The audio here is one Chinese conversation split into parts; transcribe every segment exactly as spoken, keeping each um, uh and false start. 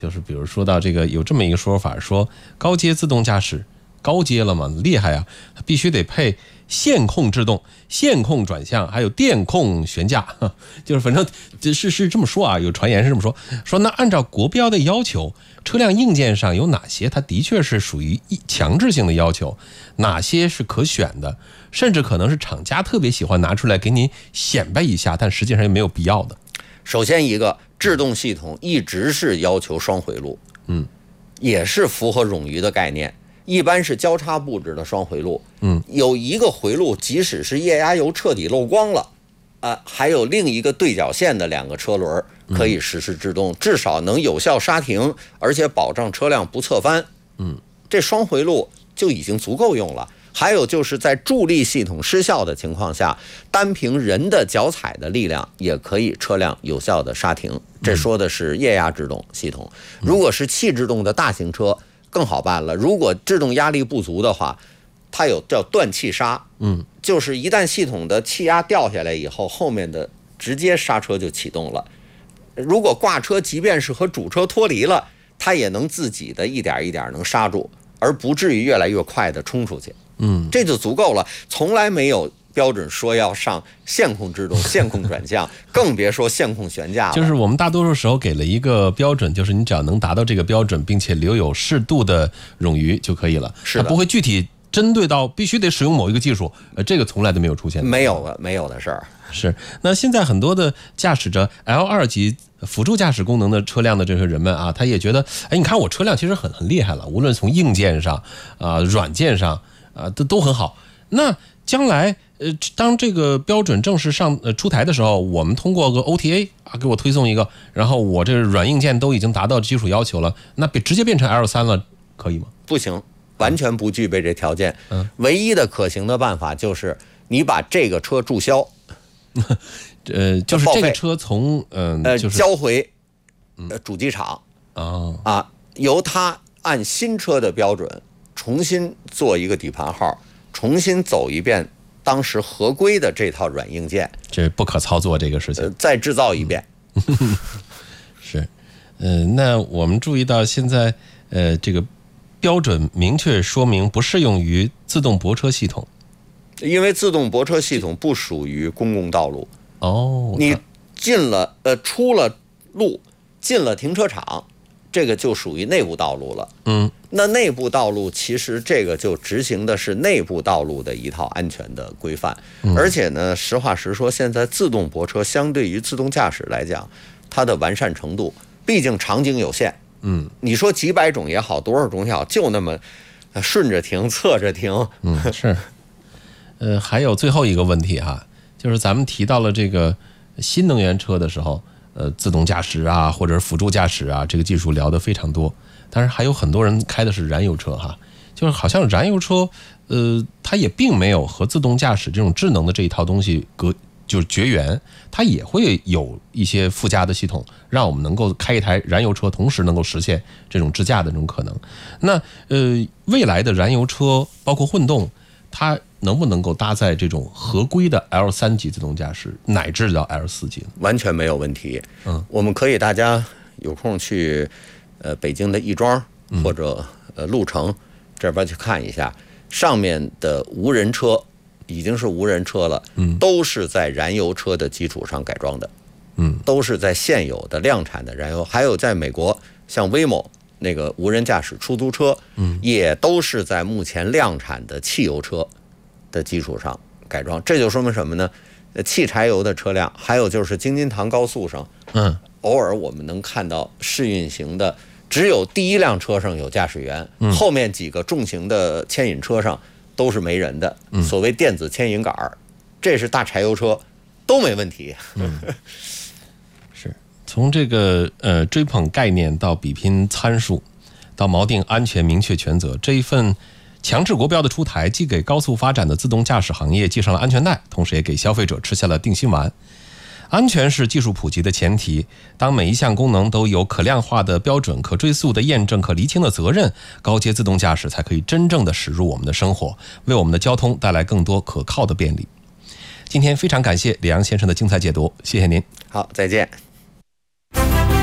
就是比如说到这个有这么一个说法，说高阶自动驾驶高阶了嘛，厉害啊，必须得配线控制动、线控转向，还有电控悬架，就是反正是是这么说啊，有传言是这么说，说那按照国标的要求，车辆硬件上有哪些它的确是属于强制性的要求，哪些是可选的，甚至可能是厂家特别喜欢拿出来给你显摆一下，但实际上也没有必要的。 首先一个制动系统一直是要求双回路， 嗯， 也是符合冗余的概念，一般是交叉布置的双回路， 嗯， 有一个回路即使是液压油彻底漏光了，啊、呃，还有另一个对角线的两个车轮可以实施制动，嗯、至少能有效刹停，而且保障车辆不侧翻， 嗯， 这双回路就已经足够用了。还有就是在助力系统失效的情况下，单凭人的脚踩的力量也可以车辆有效的刹停。这说的是液压制动系统。如果是气制动的大型车更好办了，如果制动压力不足的话，它有叫断气刹， 嗯， 就是一旦系统的气压掉下来以后，后面的直接刹车就启动了。如果挂车即便是和主车脱离了，它也能自己的一点一点能刹住，而不至于越来越快的冲出去。 嗯， 这就足够了，从来没有标准说要上线控制动、线控转向，更别说线控悬架了。 就是我们大多数时候给了一个标准，就是你只要能达到这个标准，并且留有适度的冗余就可以了， 是的， 它不会具体针对到必须得使用某一个技术，呃，这个从来都没有出现， 没有的，没有的事儿。 是，那现在很多的驾驶着 L 二 级辅助驾驶功能的车辆的这些人们啊，他也觉得，哎，你看我车辆其实很很厉害了，无论从硬件上啊、呃、软件上。啊，都都很好。那将来，呃，当这个标准正式上呃出台的时候，我们通过个 O T A 啊，给我推送一个，然后我这软硬件都已经达到基础要求了，那直接变成 L 三 了，可以吗？ 不行，完全不具备这条件。嗯，唯一的可行的办法就是你把这个车注销， 呃，就是这个车从嗯、 呃、 就是交回呃主机厂啊啊，由他按新车的标准。重新做一个底盘号，重新走一遍当时合规的这套软硬件， 这不可操作这个事情， 呃、再制造一遍。 嗯、是，呃，那我们注意到现在，呃，这个标准明确说明不适用于自动泊车系统， 因为自动泊车系统不属于公共道路。 哦， 你进了呃出了路，进了停车场。这个就属于内部道路了， 嗯， 那内部道路其实这个就执行的是内部道路的一套安全的规范， 嗯、 而且呢，实话实说，现在自动泊车相对于自动驾驶来讲，它的完善程度，毕竟场景有限， 嗯， 你说几百种也好，多少种也好，就那么顺着停、侧着停， 嗯，是，呃，还有最后一个问题哈，就是咱们提到了这个新能源车的时候。呃，自动驾驶啊，或者是辅助驾驶啊，这个技术聊得非常多。但是还有很多人开的是燃油车哈，就是好像燃油车，呃，它也并没有和自动驾驶这种智能的这一套东西隔就是绝缘，它也会有一些附加的系统，让我们能够开一台燃油车，同时能够实现这种自驾的这种可能。那呃，未来的燃油车包括混动，它能不能够搭载这种合规的 L 三 级自动驾驶，乃至到 L 四 级？ 完全没有问题。 嗯， 我们可以大家有空去，呃，北京的亦庄或者呃鹿城这边去看一下，上面的无人车已经是无人车了， 嗯， 都是在燃油车的基础上改装的， 嗯， 都是在现有的量产的燃油，还有在美国像 Waymo 那个无人驾驶出租车， 嗯， 也都是在目前量产的汽油车的基础上改装。这就说明什么呢？汽柴油的车辆，还有就是京津塘高速上， 嗯， 偶尔我们能看到试运行的，只有第一辆车上有驾驶员， 嗯、 后面几个重型的牵引车上都是没人的，嗯、所谓电子牵引杆，这是大柴油车，都没问题。 嗯，是从这个呃追捧概念到比拼参数，到锚定安全明确权责，这一份强制国标的出台，既给高速发展的自动驾驶行业系上了安全带，同时也给消费者吃下了定心丸。安全是技术普及的前提，当每一项功能都有可量化的标准、可追溯的验证、可厘清的责任，高阶自动驾驶才可以真正的驶入我们的生活，为我们的交通带来更多可靠的便利。今天非常感谢李阳先生的精彩解读，谢谢您。 好，再见。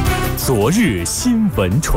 昨日新闻重。